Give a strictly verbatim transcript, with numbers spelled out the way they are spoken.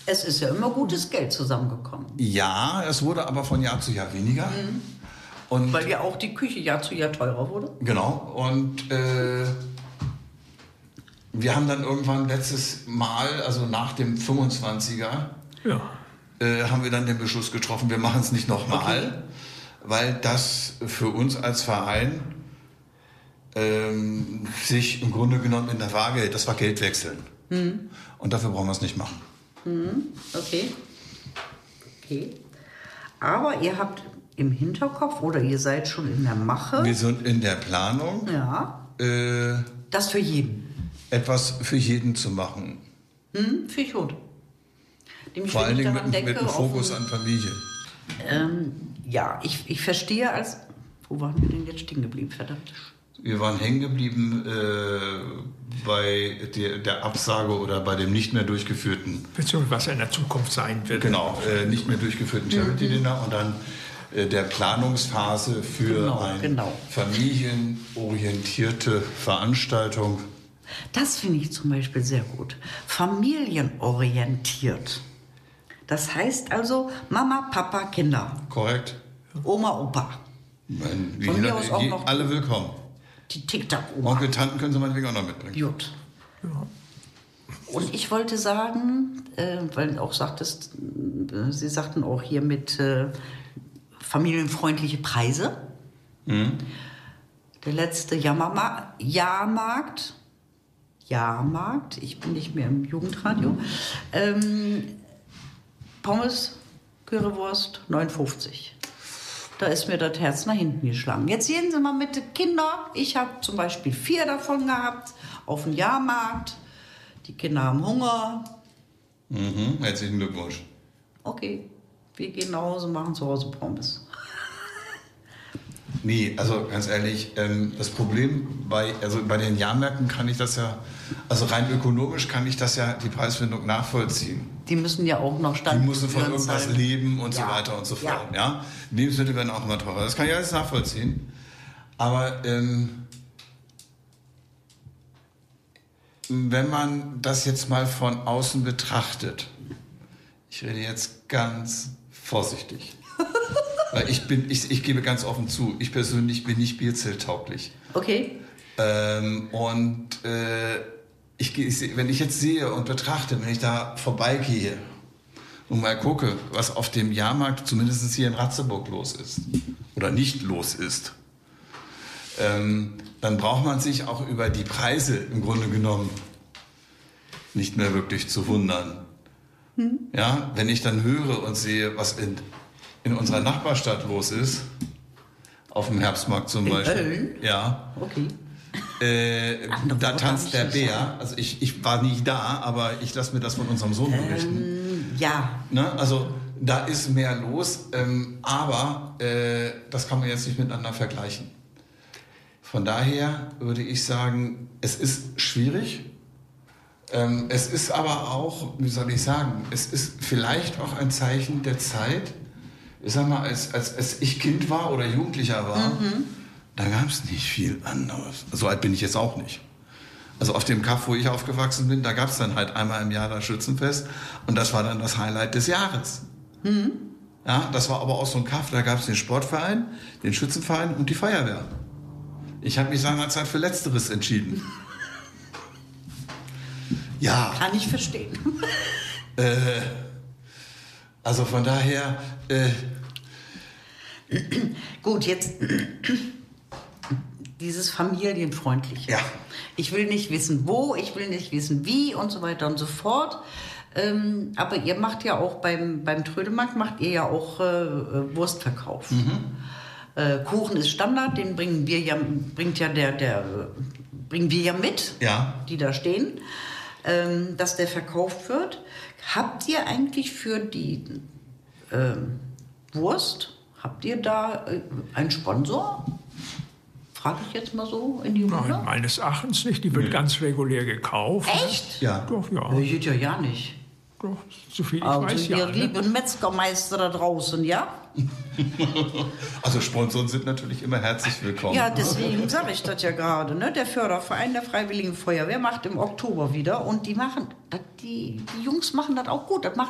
Es ist ja immer gutes Geld zusammengekommen. Ja, es wurde aber von Jahr zu Jahr weniger. Mhm. Und weil ja auch die Küche Jahr zu Jahr teurer wurde. Genau. Und äh, wir haben dann irgendwann letztes Mal, also nach dem fünfundzwanziger, Ja. äh, haben wir dann den Beschluss getroffen, wir machen es nicht nochmal, Okay. weil das für uns als Verein ähm, sich im Grunde genommen in der Waage, das war Geldwechseln. Mhm. Und dafür brauchen wir es nicht machen. Mhm. Okay. Okay. Aber ihr habt im Hinterkopf oder ihr seid schon in der Mache. Wir sind in der Planung, Ja. äh, Das für jeden. etwas für jeden zu machen. Hm, finde ich gut. Nämlich, Vor wenn allen ich Dingen daran mit, mit denke, einem Fokus auf an Familie. Ähm, ja, ich, ich verstehe als... Wo waren wir denn jetzt stehen geblieben, verdammt? Wir waren hängen geblieben äh, bei der, der Absage oder bei dem nicht mehr durchgeführten, Beziehungsweise was in der Zukunft sein wird. genau, äh, nicht mehr durchgeführten Charity Dinner und dann äh, der Planungsphase für Genau, eine genau. familienorientierte Veranstaltung. Das finde ich zum Beispiel sehr gut. Familienorientiert. Das heißt also Mama, Papa, Kinder, Korrekt? Oma, Opa. Mein, wie Von jeder, mir aus auch je- noch- alle willkommen. Die TikTok-Oma. Onkel, Tanten können Sie meinetwegen auch noch mitbringen. Gut. Ja. Und ich wollte sagen, äh, weil du auch sagtest, äh, Sie sagten auch hier mit äh, familienfreundliche Preise. Mhm. Der letzte Jahrmarkt, Jahrmarkt, Jahrmarkt, ich bin nicht mehr im Jugendradio, ähm, Pommes, Currywurst, neun fünfzig. Da ist mir das Herz nach hinten geschlagen. Jetzt sehen Sie mal mit den Kindern. Ich habe zum Beispiel vier davon gehabt auf dem Jahrmarkt. Die Kinder haben Hunger. Mhm. Herzlichen Glückwunsch. Okay, wir gehen nach Hause, machen zu Hause Pommes. Nee, also ganz ehrlich, ähm, das Problem bei, also bei den Jahrmärkten kann ich das ja, also rein ökonomisch kann ich das ja, die Preisfindung nachvollziehen. Die müssen ja auch noch Die Stand. müssen von irgendwas sein. leben und Ja. so weiter und so Ja. fort. Ja. Lebensmittel werden auch immer teurer. Das kann ich alles nachvollziehen. Aber ähm, wenn man das jetzt mal von außen betrachtet, ich rede jetzt ganz vorsichtig, weil ich bin, ich, ich gebe ganz offen zu, ich persönlich bin nicht bierzelttauglich. Okay. Ähm, und äh, ich, ich, wenn ich jetzt sehe und betrachte, wenn ich da vorbeigehe und mal gucke, was auf dem Jahrmarkt, zumindest hier in Ratzeburg, los ist oder nicht los ist, ähm, dann braucht man sich auch über die Preise im Grunde genommen nicht mehr wirklich zu wundern. Hm. Ja, wenn ich dann höre und sehe, was in, in unserer Nachbarstadt los ist, auf dem Herbstmarkt zum In Beispiel. Köln? Ja. Okay. Äh, Andere da Worte tanzt hab der ich nicht Bär. Also ich, ich war nie da, aber ich lasse mir das von unserem Sohn berichten. Ähm, ja. Ne? Also da ist mehr los, ähm, aber äh, das kann man jetzt nicht miteinander vergleichen. Von daher würde ich sagen, es ist schwierig. Ähm, es ist aber auch, wie soll ich sagen, es ist vielleicht auch ein Zeichen der Zeit. Ich sag mal, als, als, als ich Kind war oder Jugendlicher war, mhm. da gab es nicht viel anderes. So alt bin ich jetzt auch nicht. Also auf dem Kaff, wo ich aufgewachsen bin, da gab es dann halt einmal im Jahr das Schützenfest und das war dann das Highlight des Jahres. Mhm. Ja, das war aber auch so ein Kaff, da gab es den Sportverein, den Schützenverein und die Feuerwehr. Ich habe mich seinerzeit für Letzteres entschieden. Ja. Kann ich verstehen. Äh, also von daher... Äh, Gut, jetzt dieses Familienfreundliche. Ja. Ich will nicht wissen, wo, ich will nicht wissen, wie und so weiter und so fort. Ähm, aber ihr macht ja auch beim, beim Trödelmarkt, macht ihr ja auch äh, Wurstverkauf. Mhm. Äh, Kuchen ist Standard, den bringen wir ja, bringt ja der, der, bringen wir ja mit, ja. die da stehen, ähm, dass der verkauft wird. Habt ihr eigentlich für die äh, Wurst, habt ihr da äh, einen Sponsor? Frage ich jetzt mal so in die Runde. Nein, meines Erachtens nicht. Die wird Nee. ganz regulär gekauft. Echt? Ja. Doch, ja. Das geht ja ja nicht. Doch, so viel ich Also weiß, ihr ja. Ne? lieben Metzgermeister da draußen, ja? Also Sponsoren sind natürlich immer herzlich willkommen. Ja, deswegen sage ich das ja gerade. Ne? Der Förderverein der Freiwilligen Feuerwehr macht im Oktober wieder und die machen, das, die, die Jungs machen das auch gut. Das macht